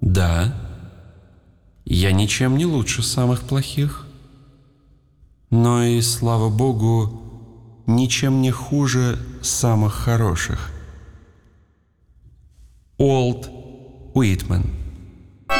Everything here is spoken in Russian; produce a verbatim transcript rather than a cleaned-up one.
Да, я ничем не лучше самых плохих, но и, слава Богу, ничем не хуже самых хороших. Уолт Уитмен.